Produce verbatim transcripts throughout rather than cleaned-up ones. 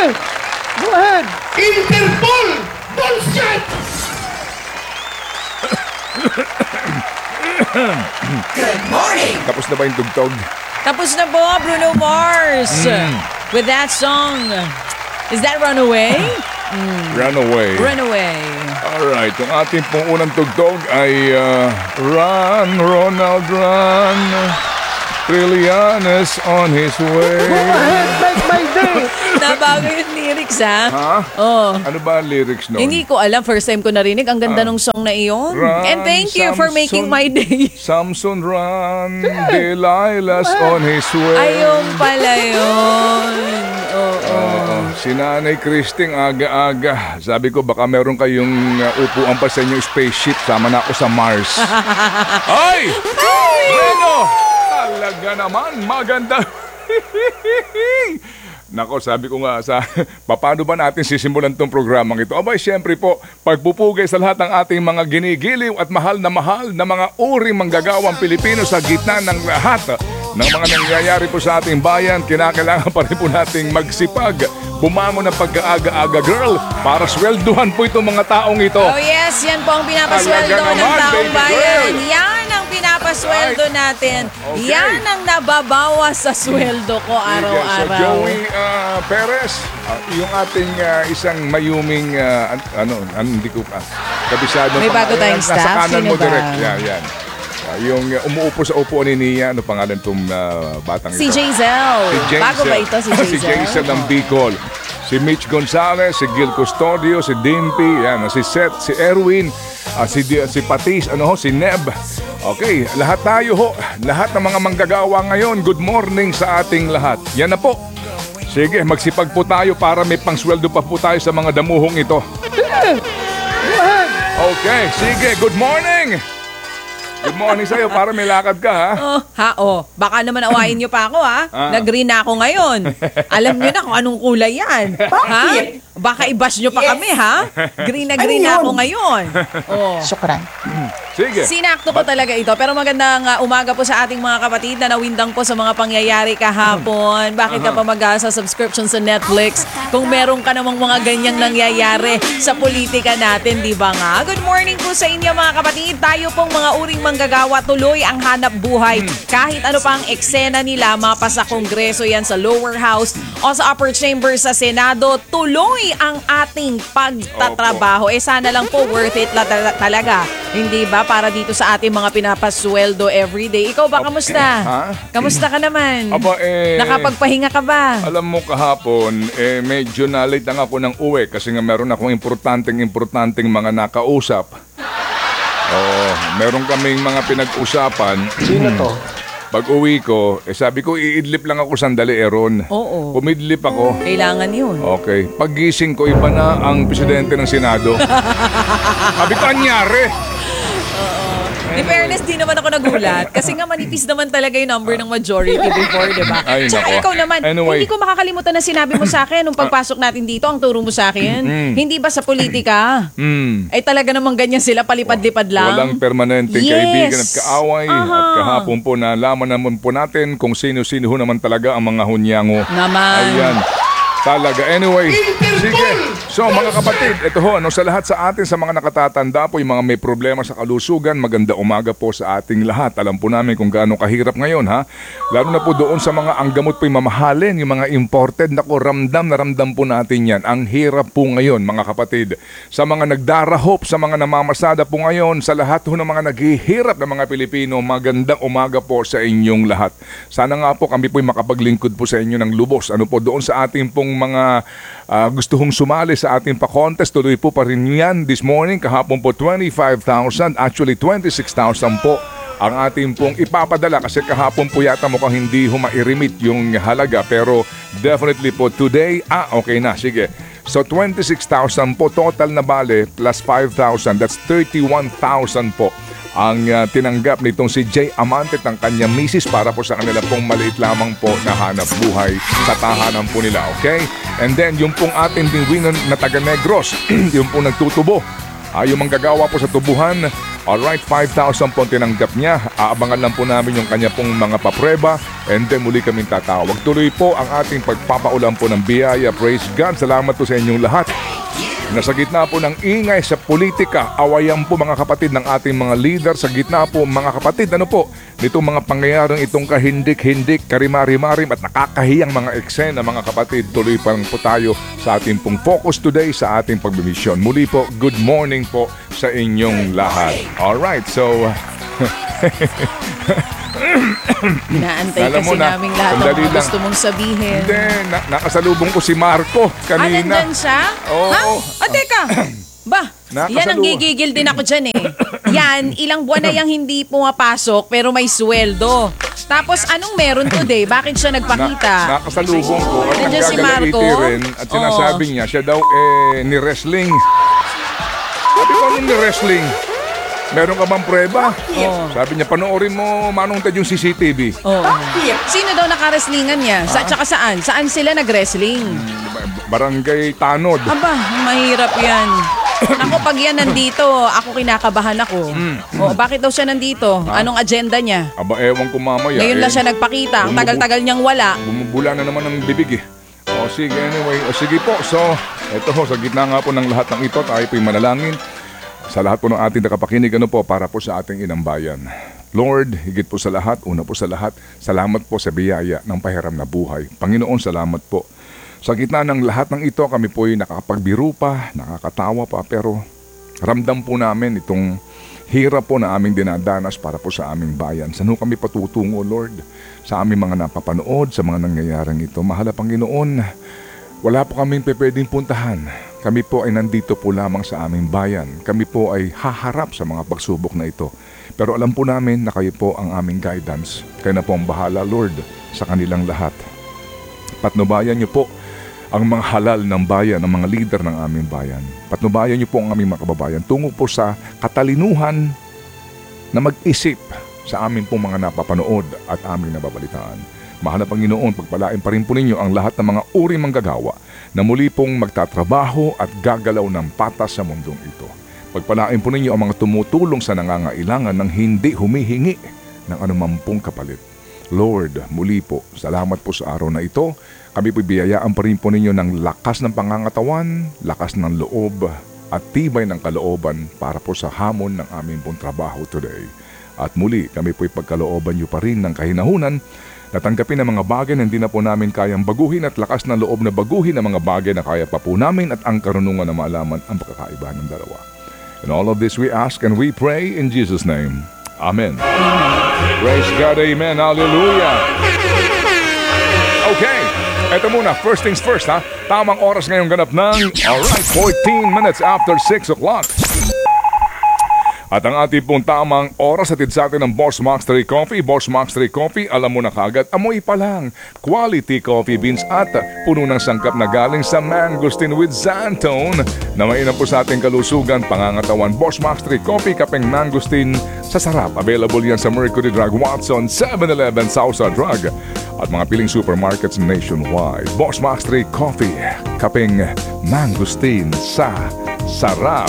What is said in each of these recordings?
Go ahead. Interpol! Bullshit! Good morning! Tapos na ba yung tugtog? Tapos na po, Bruno Mars. With that song. Is that Runaway? Runaway. Runaway. Alright, ang ating pong unang tugtog ay uh, Run, Ronald, run. Trillianes on his way. Go ahead, make my day. Nabago yung lyrics, ha? Ha? Oh. Ano ba ang lyrics nun? Hindi ko alam. First time ko narinig. Ang ganda ng song na iyon. Run, And thank you for Samson. making my day. Samson run, Delilah's on his way. Ayun pala yun. Oo. Oo. Si Nanay Christing aga-aga. Sabi ko baka meron kayong uh, upuan pa sa inyong spaceship. Sama na ako sa Mars. Ay! Reno! Talaga naman, maganda. Nako, sabi ko nga sa paano ba natin sisimulan tong programang ito? Abay, siyempre po, pagpupugay sa lahat ng ating mga ginigiliw at mahal na mahal na mga uring manggagawang Pilipino sa gitna ng lahat ng mga nangyayari po sa ating bayan. Kinakailangan pa rin po nating magsipag, bumangon ng pagkaaga-aga, girl, para swelduhan po itong mga taong ito. Oh yes, yan po ang pinapasweldo Talaga ng naman, taong baby bayan. girl. Yan ang pinapasweldo Right. natin. Okay. Yan ang nababawas sa sweldo ko So, araw-araw. Joey uh, Perez, uh, yung ating uh, isang mayuming, uh, an- ano, an- hindi ko pa, kabisado. May pa- bago tayong nasa staff, kanan sino mo ba? direct. Yan, yan. Uh, yung uh, umuupo sa upuan ni Nia, ano pangalan itong uh, batang Si ito? Jazel. Si Bago ba ito si Jazel? si Jazel ng Bicol. Si Mitch Gonzalez, si Gil Custodio, si Dimpy, yan, si Seth, si Erwin, uh, si, si Patis, ano ho, si Neb. Okay, lahat tayo ho, lahat ng mga manggagawa ngayon, good morning sa ating lahat. Yan na po. Sige, magsipag po tayo para may pangsweldo pa po tayo sa mga damuhong ito. Okay, sige, good morning! Good morning sa'yo, para may lakad ka, ha? Oh, ha, oh. Baka naman awayin niyo pa ako, ha? Ah. Nag-green na ako ngayon. Alam niyo na kung anong kulay yan. Ha? Baka i-bash niyo pa kami, ha? Green na green na ako ngayon. Oh. Syukran. Sige. Sinakto po talaga ito. Pero magandang uh, umaga po sa ating mga kapatid na nawindang po sa mga pangyayari kahapon. Bakit ka pa mag-asa subscription sa Netflix kung meron ka namang mga ganyang nangyayari sa politika natin, di ba nga? Good morning po sa inyo mga kapatid. Tayo pong mga uring manggagawa tuloy ang hanap buhay. Kahit ano pa ang eksena nila, mapa sa Kongreso yan sa lower house o sa upper chamber sa Senado, tuloy ang ating pagtatrabaho. Eh sana lang po worth it la- ta- talaga. Hindi ba? Para dito sa ating mga pinapasweldo everyday. Ikaw ba, kamusta? Ha? Kamusta ka naman? Aba, eh... Nakapagpahinga ka ba? Alam mo kahapon, eh medyo na-late lang ako ng uwi kasi nga meron akong importanteng importanteng mga nakausap. Oo, meron kaming mga pinag-usapan. Sino to? Pag uwi ko, eh sabi ko iidlip lang ako sandali, Eron. Oo. Pumidlip ako. Kailangan yun. Okay. Paggising ko, iba na ang presidente ng Senado. Sabi ko, anyari? In fairness, di naman ako nagulat. Kasi nga manipis naman talaga yung number ng majority before, di ba? Ay, Tsaka nako. ikaw naman, Anyway. hindi ko makakalimutan na sinabi mo sa akin nung pagpasok natin dito, ang turo mo sa akin. Hindi ba sa politika? Hmm. Ay talaga namang ganyan sila, palipad-lipad lang. Walang permanenteng Yes. kaibigan at kaaway. Aha. At kahapon po nalaman naman po natin kung sino-sino ho naman talaga ang mga hunyango. Naman. Ayan. Talaga. Anyway, sige. So mga kapatid, ito ho, ano, sa lahat sa atin, sa mga nakatatanda po, yung mga may problema sa kalusugan, maganda umaga po sa ating lahat. Alam po namin kung gaano kahirap ngayon, ha? Lalo na po doon sa mga ang gamot po yung mamahalin, yung mga imported. Naku, ramdam na ramdam po natin yan. Ang hirap po ngayon, mga kapatid. Sa mga nagdarahop, sa mga namamasada po ngayon, sa lahat ho ng mga naghihirap na mga Pilipino, magandang umaga po sa inyong lahat. Sana nga po kami po yung makapaglingkod po sa inyo ng lubos. Ano po, doon sa ating pong mga uh, gusto hong sumali sa ating pa-contest, tuloy po pa rin yan this morning. Kahapon po twenty-five thousand, actually twenty-six thousand po ang ating pong ipapadala kasi kahapon po yata mukhang hindi humairimit yung halaga, pero definitely po today, ah okay na, sige. So twenty-six thousand po total na bale plus five thousand, that's thirty-one thousand po ang uh, tinanggap nitong si Jay Amante at ang kanyang misis para po sa kanila pong maliit lamang po na hanap buhay sa tahanan po nila, okay? And then yung pong ating ding winner na taga Negros, yung pong nagtutubo, uh, yung manggagawa po sa tubuhan, Alright, five thousand po tinanggap niya. Aabangan lang po namin yung kanya pong mga paprueba and then muli kaming tatawag. Tuloy po ang ating pagpapaulan po ng biyaya. Praise God. Salamat po sa inyong lahat. Nasa gitna po ng ingay sa politika, awayan po mga kapatid ng ating mga leader. Sa gitna po mga kapatid, ano po, nitong mga pangyayaring itong kahindik-hindik, karimari-marim at nakakahiyang mga eksena mga kapatid, tuloy pa lang po tayo sa ating pong focus today sa ating pagbimisyon. Muli po, good morning po sa inyong lahat. Alright, so... Inaantay Alam mo kasi na, naming lahat ng sandali mga lang. gusto mong sabihin. Hindi, na, nakasalubong ko si Marco Ah, kanina. nandyan siya? Oo. Ha? Ah, teka. Ba, Nakasalu- yan ang gigigil din ako dyan eh. Yan, ilang buwan na yung hindi pumapasok pero may sweldo. Tapos anong meron today? Bakit siya nagpakita? Na, nakasalubong ko at Nandiyan si nagkagalaiti Marco? rin at sinasabi niya, siya daw eh ni-wrestling. Sabi ko, anong ni-wrestling? Meron ka bang prueba? Oo. Sabi niya, panoorin mo Manong Ted yung C C T V. Oo. Sino daw naka-wrestlingan niya? Sa, tsaka saan? Saan sila nag-wrestling? Barangay Tanod. Aba, mahirap yan. Ako, pag yan nandito, ako kinakabahan ako. Mm. O, bakit daw siya nandito? Anong agenda niya? Aba, ewan ko mamaya. Ngayon eh, lang siya nagpakita. Ang bumubu- tagal-tagal niyang wala. Bumubula na naman ng bibig eh. O sige, anyway. O sige po. So, eto ho, sa gitna nga po ng lahat ng ito, tayo po'y manalangin. Sa lahat po ng ating nakapakinig, ano po, para po sa ating inang bayan. Lord, higit po sa lahat, una po sa lahat, salamat po sa biyaya ng pahiram na buhay. Panginoon, salamat po. Sa gitna ng lahat ng ito, kami po ay nakakapagbiro pa, nakakatawa pa, pero ramdam po namin itong hirap po na aming dinadanas para po sa aming bayan. Saan ho kami patutungo, Lord? Sa aming mga napapanood, sa mga nangyayaring ito. Mahal na Panginoon, wala po kaming pwedeng puntahan. Kami po ay nandito po lamang sa aming bayan. Kami po ay haharap sa mga pagsubok na ito. Pero alam po namin na kayo po ang aming guidance. Kayo na po ang bahala, Lord, sa kanilang lahat. Patnubayan niyo po ang mga halal ng bayan, ang mga leader ng aming bayan. Patnubayan niyo po ang aming mga kababayan tungo po sa katalinuhan na mag-isip sa amin pong mga napapanood at aming nababalitaan. Mahal na Panginoon, pagpalain pa rin po ninyo ang lahat ng mga uri manggagawa na muli pong magtatrabaho at gagalaw ng patas sa mundong ito. Pagpalain po ninyo ang mga tumutulong sa nangangailangan ng hindi humihingi ng anumang pong kapalit. Lord, muli po, salamat po sa araw na ito. Kami po biyayaan pa rin po ninyo ng lakas ng pangangatawan, lakas ng loob at tibay ng kalooban para po sa hamon ng aming pong trabaho today. At muli, kami po ipagkalooban nyo pa rin ng kahinahunan na tanggapin ang mga bagay na hindi na po namin kayang baguhin at lakas ng loob na baguhin ang mga bagay na kaya pa po namin at ang karunungan na maalaman ang pagkakaiba ng dalawa. And all of this we ask and we pray in Jesus' name. Amen. Praise God, amen, hallelujah. Okay, eto muna, first things first ha. Tamang oras ngayong ganap ng, alright, fourteen minutes after six o'clock. At ang ating pong tamang oras atid sa atin ng Boss Max three Coffee. Boss Max three Coffee, alam mo na kagad, amoy pa lang. Quality coffee beans at puno ng sangkap na galing sa Mangosteen with Xantone na mainam po sa ating kalusugan, pangangatawan. Boss Max three Coffee, kapeng Mangosteen sa sarap. Available yan sa Mercury Drug, Watson, seven eleven, Sausa Drug at mga piling supermarkets nationwide. Boss Max three Coffee, kapeng Mangosteen sa sarap.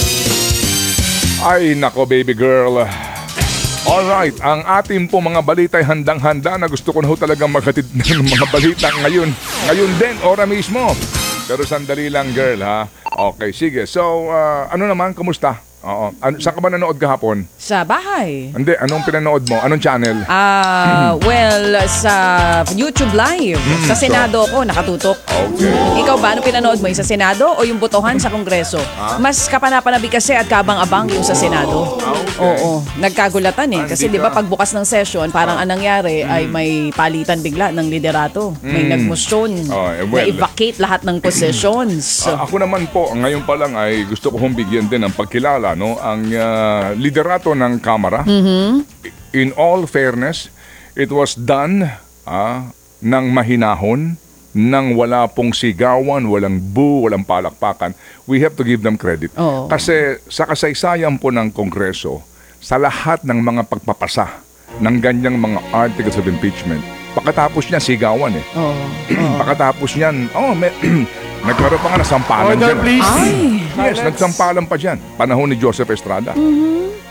Ay nako baby girl. Alright, ang ating po mga balita ay handang-handa na gusto ko na ho talagang maghatid ng mga balita ngayon. Ngayon din, ora mismo. Pero sandali lang girl ha. Okay, sige. So, uh, ano naman, kumusta? Oo. Ano, saan ka ba nanood kahapon? Sa bahay. Hindi, anong pinanood mo? Anong channel? Ah, well, sa YouTube Live. Sa Senado ako nakatutok. Okay. Ikaw ba, ano pinanood mo? Yung sa Senado o yung botohan sa Kongreso? Mas kapanapanabik kasi at kabang-abang yung sa Senado. Okay. Oo, nagkagulatan eh. Kasi Hindi di ba ka- pagbukas ng session, parang anong nangyari ay may palitan bigla ng liderato. May nagmusyon Oh, eh, well. na i-vacate lahat ng positions. Ah, ako naman po, ngayon pa lang ay gusto ko hong bigyan din ng pagkilala no, ang ah, liderato ng Kamara. In all fairness, it was done ah, ng mahinahon, nang wala pong sigawan, walang boo, walang palakpakan. We have to give them credit. Oo. Kasi sa kasaysayan po ng Kongreso, sa lahat ng mga pagpapasa ng ganyang mga articles of impeachment, pagkatapos niya sigawan eh. Oo. Pagkatapos niyan, oh, may, nagkaroon pa nga ng sampalan Order, dyan. please. Ay, Yes, nagsampalan pa dyan. Panahon ni Joseph Estrada.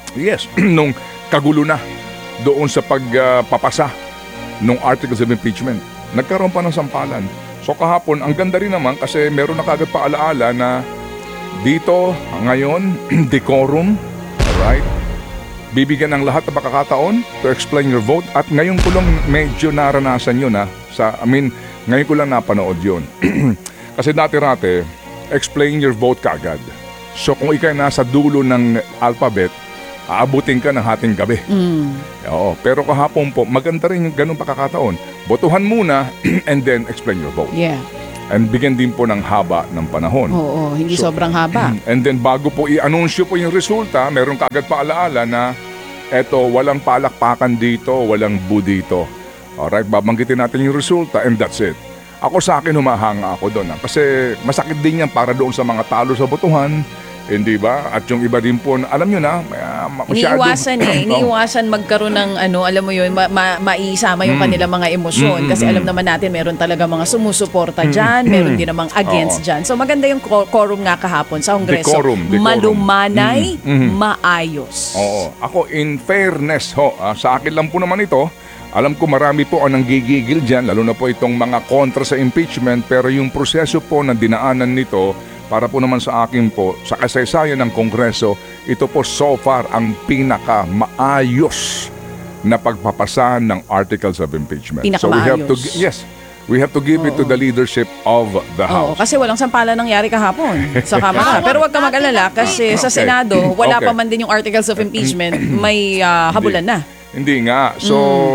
yes, nung kagulo na doon sa pagpapasa ng articles of impeachment. Nagkaroon pa ng sampalan. So kahapon, ang ganda rin naman kasi meron na kagad pa alaala na dito, ngayon, decorum, alright? Bibigyan ng lahat ng pagkakataon to explain your vote at ngayon ko lang medyo naranasan yun ha. Sa, I mean, ngayon ko lang napanood yun. Kasi dati-rate, explain your vote kagad. So kung ikay nasa dulo ng alphabet, aabutin ka ng hating gabi. Mm. Oo, pero kahapon po, maganda rin yung ganun pagkakataon. Botohan muna and then explain your vote. Yeah. And bigyan din po ng haba ng panahon. Oo, hindi So, sobrang haba. And then bago po i-anunsyo po yung resulta, meron kagad pa alaala na eto, walang palakpakan dito, walang bu dito. Alright, babanggitin natin yung resulta and that's it. Ako sa akin humahanga ako doon. ah. Kasi masakit din yan para doon sa mga talo sa botohan. Hindi ba? At yung iba din po, alam nyo na, uh, masyado. Iniiwasan eh. Iniiwasan magkaroon ng ano, alam mo yun, ma- ma- maisama yung kanilang mga emosyon. Mm, Kasi mm, alam naman natin, meron talaga mga sumusuporta dyan, meron din namang against Oo. dyan. So maganda yung co- quorum nga kahapon sa Kongreso. Decorum, decorum. Malumanay, Mm, mm. maayos. Oo. Ako, in fairness ho, ah, sa akin lang po naman ito, alam ko marami po ang nanggigigil dyan, lalo na po itong mga kontra sa impeachment, pero yung proseso po na dinaanan nito, para po naman sa akin po, sa kasaysayan ng Kongreso, ito po so far ang pinaka-maayos na pagpapasa ng articles of impeachment. So we have to, Pinaka-maayos. yes, we have to give it to the leadership of the Oo, House. kasi walang sampala nangyari kahapon sa Kamara. Pero wag ka mag-alala kasi sa Okay. Senado, wala Okay. pa man din yung articles of impeachment, may ah, habulan na. Hindi nga. So,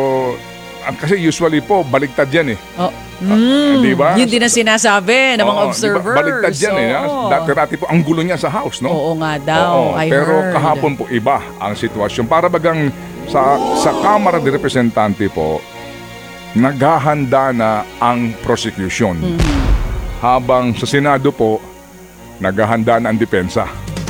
ah, kasi usually po, baliktad yan eh. Oh. Mm, Di ba? Yun din ang sinasabi ng mga Oo, observers. di ba, baliktad yan eh. Oo. Dati-rati po, ang gulo niya sa House, no? Oo nga daw, Oo, I pero heard. kahapon po iba ang sitwasyon. Para bagang sa, sa Kamara de Representante po, naghahanda na ang prosecution. Mm-hmm. Habang sa Senado po, naghahanda na ang depensa.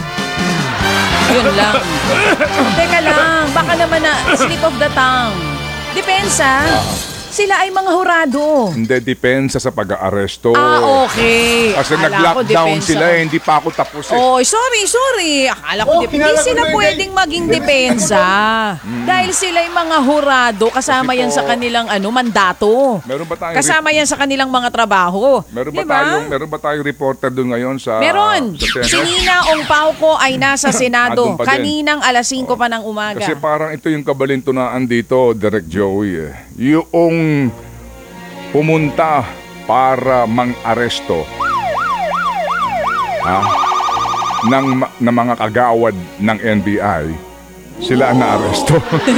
Yun lang. Teka lang, baka naman na slip of the tongue. Depensa, sila ay mga hurado. Hindi, depensa sa pag-aaresto. Ah, okay. Kasi Akala ko nag-lockdown depensa. sila eh, hindi pa ako tapos eh. Oh, sorry, sorry. Akala ko Oh, di, kinala di ko sila na yun, pwedeng maging depensa. Dahil sila yung mga hurado, kasama Kasi yan po- sa kanilang ano mandato. Meron ba tayong Kasama yan sa kanilang mga trabaho. Meron ba Di ba? tayong meron ba tayong reporter doon ngayon sa Meron. sa Si Senate? Nina Ong Pauco ay nasa Senado. Andun pa din. Kaninang alas singko pa ng umaga. Kasi parang ito yung kabalintunaan dito, Direk Joey eh. Yung pumunta para mang-aresto ha, ng, ma- ng mga kagawad ng N B I, sila ang na-aresto.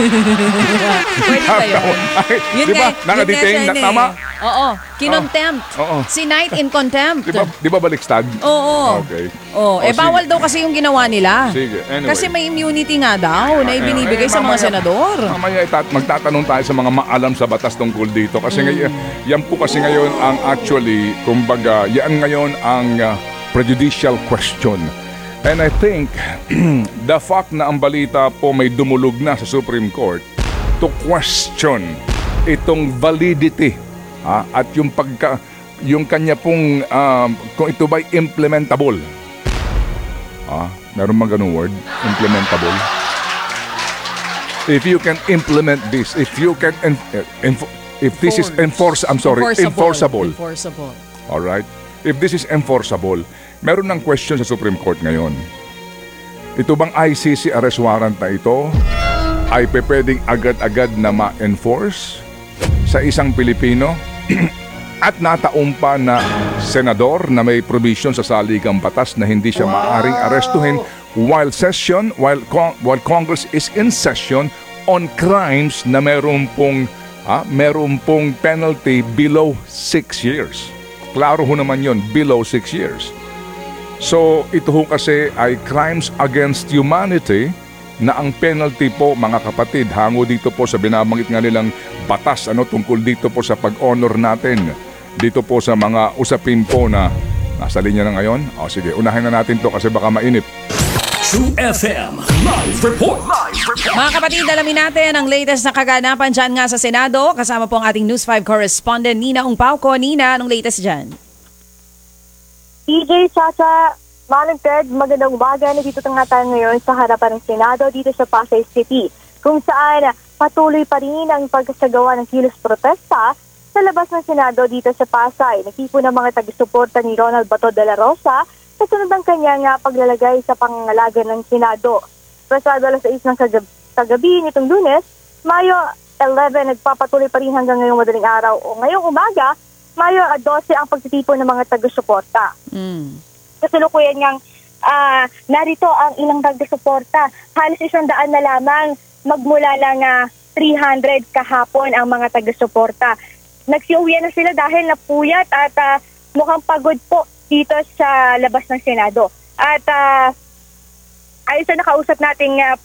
Pwede ba yun? Ay, Yun di ba? nga- Nakadetain yun nga na siya tama? eh. Oo. Kinontempt. Oo. Sinight in contempt. Di ba, di ba baliktad? Oo. Okay. Oh, eh O, sige. bawal daw kasi yung ginawa nila. Sige, anyway. Kasi may immunity nga daw na Eh, ibinibigay eh, sa mga mamaya- senador. Mamaya itat, magtatanong tayo sa mga maalam sa batas tungkol dito. Kasi ngayon, yan po kasi ngayon ang actually, kumbaga, yan ngayon ang uh, prejudicial question. And I think, the fact na ang balita po may dumulog na sa Supreme Court to question itong validity ah, at yung pagka, yung kanya pong, um, kung ito ba'y implementable. Ah, meron bang ganung word? Implementable? If you can implement this, if you can, en- enf- if this is enforce, I'm sorry, enforceable. Enforceable. All right? If this is enforceable, meron ng question sa Supreme Court ngayon. Ito bang I C C arrest warrant na ito ay pwedeng agad-agad na ma-enforce sa isang Pilipino at nataon pa na senador na may provision sa saligang batas na hindi siya maaring arestuhin while session, while, con- while Congress is in session on crimes na meron pong, ah, meron pong penalty below six years. Klaro ho naman yon, below six years. So, ito ho kasi ay crimes against humanity na ang penalty po, mga kapatid, hango dito po sa binabanggit nga nilang batas ano, tungkol dito po sa pag-honor natin. Dito po sa mga usapin po na nasa linya na ngayon. O sige, unahin na natin to kasi baka mainip. True F M Live Report. Live Report. Mga kapatid, alamin natin ang latest na kaganapan dyan nga sa Senado. Kasama po ang ating News five correspondent Nina Ong Pauco. Nina, anong latest dyan? D J Chacha, Manong Ted, magandang umaga. Nandito nga tayo ngayon sa harapan ng Senado dito sa Pasay City, kung saan patuloy pa rin ang pagsasagawa ng kilos protesta sa labas ng Senado dito sa Pasay. Nagtipo ng mga taga-suporta ni Ronald Bato de la Rosa kasunod ng kanyang uh, paglalagay sa pangangalaga ng Senado. Pasado alas sais ng kagab- kagabi nitong Lunes, Mayo eleven, nagpapatuloy pa rin hanggang ngayong madaling araw o ngayong umaga, Mayo twelve ang pagtitipon ng mga taga-suporta. Mm. Kasalukuyan ngang uh, narito ang ilang taga-suporta. Halos isang daan na lamang, magmula lang uh, three hundred kahapon ang mga taga-suporta. Nagsiuwi na sila dahil napuyat at uh, mukhang pagod po dito sa labas ng Senado. At uh, ayon sa nakausap nating uh,